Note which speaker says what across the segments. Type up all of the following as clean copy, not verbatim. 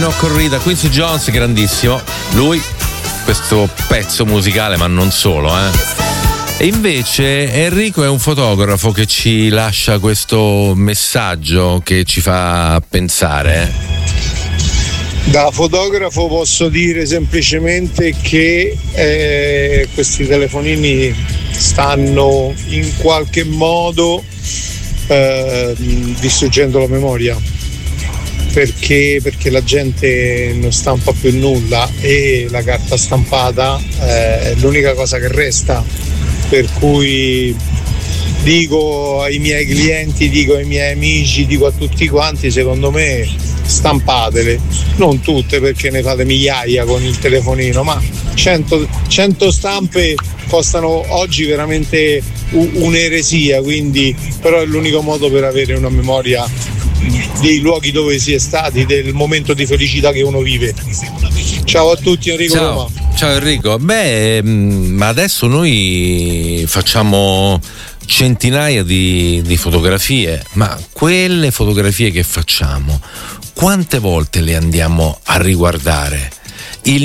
Speaker 1: Ennio Corrida, Quincy Jones, grandissimo. Lui, questo pezzo musicale, ma non solo, E invece Enrico è un fotografo che ci lascia questo messaggio che ci fa pensare.
Speaker 2: Da fotografo posso dire semplicemente che questi telefonini stanno in qualche modo distruggendo la memoria, perché la gente non stampa più nulla e la carta stampata è l'unica cosa che resta, per cui dico ai miei clienti, dico ai miei amici, dico a tutti quanti, secondo me stampatele, non tutte perché ne fate migliaia con il telefonino, ma 100 stampe costano oggi veramente un'eresia, quindi però è l'unico modo per avere una memoria dei luoghi dove si è stati, del momento di felicità che uno vive. Ciao a tutti, Enrico Roma.
Speaker 1: Ciao Enrico, ma adesso noi facciamo centinaia di fotografie, ma quelle fotografie che facciamo, quante volte le andiamo a riguardare? Il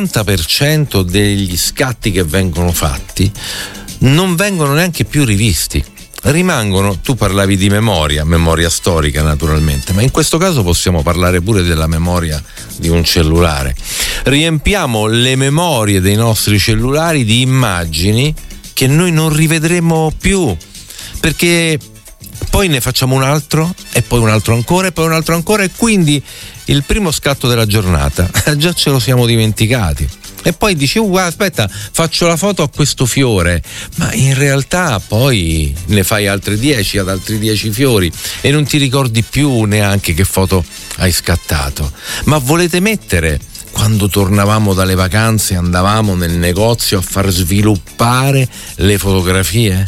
Speaker 1: 90% degli scatti che vengono fatti non vengono neanche più rivisti. Rimangono, tu parlavi di memoria storica naturalmente, ma in questo caso possiamo parlare pure della memoria di un cellulare. Riempiamo le memorie dei nostri cellulari di immagini che noi non rivedremo più, perché poi ne facciamo un altro e poi un altro ancora e poi un altro ancora, e quindi il primo scatto della giornata già ce lo siamo dimenticati. E poi dici, aspetta, faccio la foto a questo fiore, ma in realtà poi ne fai altri 10 ad altri 10 fiori e non ti ricordi più neanche che foto hai scattato. Ma volete mettere, quando tornavamo dalle vacanze andavamo nel negozio a far sviluppare le fotografie?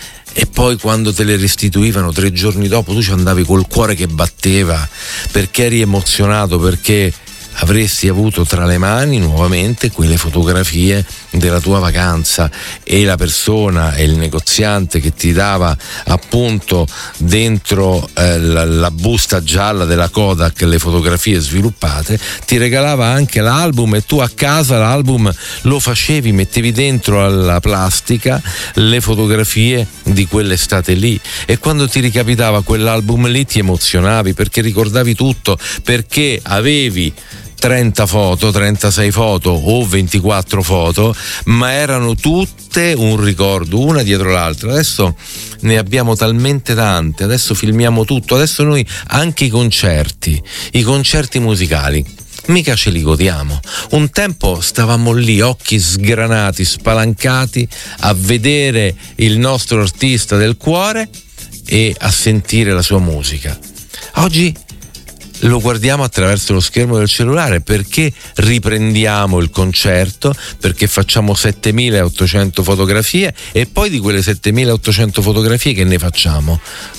Speaker 1: E poi quando te le restituivano 3 giorni dopo tu ci andavi col cuore che batteva perché eri emozionato, perché avresti avuto tra le mani nuovamente quelle fotografie della tua vacanza, e la persona e il negoziante che ti dava appunto dentro la busta gialla della Kodak le fotografie sviluppate ti regalava anche l'album, e tu a casa l'album lo facevi, mettevi dentro alla plastica le fotografie di quell'estate lì, e quando ti ricapitava quell'album lì ti emozionavi perché ricordavi tutto, perché avevi 30 foto, 36 foto o 24 foto, ma erano tutte un ricordo, una dietro l'altra. Adesso ne abbiamo talmente tante, adesso filmiamo tutto, adesso noi anche i concerti musicali mica ce li godiamo. Un tempo stavamo lì, occhi sgranati, spalancati, a vedere il nostro artista del cuore e a sentire la sua musica. Oggi lo guardiamo attraverso lo schermo del cellulare, perché riprendiamo il concerto, perché facciamo 7800 fotografie, e poi di quelle 7800 fotografie che ne facciamo?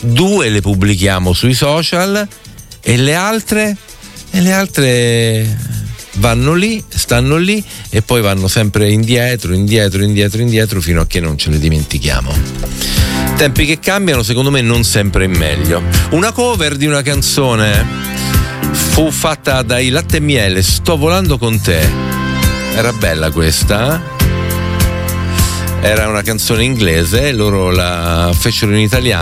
Speaker 1: 2 le pubblichiamo sui social e le altre vanno lì, stanno lì e poi vanno sempre indietro fino a che non ce le dimentichiamo. Tempi che cambiano, secondo me non sempre in meglio. Una cover di una canzone fu fatta dai Latte e Miele, Sto volando con te. Era bella questa, era una canzone inglese, loro la fecero in italiano.